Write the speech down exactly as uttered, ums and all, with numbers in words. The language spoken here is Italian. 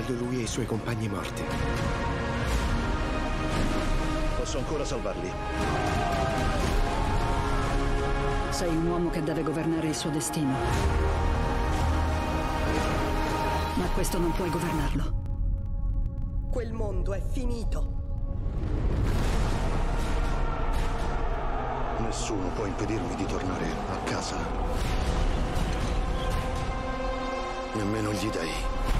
voglio lui e i suoi compagni morti. Posso ancora salvarli. Sei un uomo che deve governare il suo destino. Ma questo non puoi governarlo. Quel mondo è finito. Nessuno può impedirmi di tornare a casa. Nemmeno gli dei.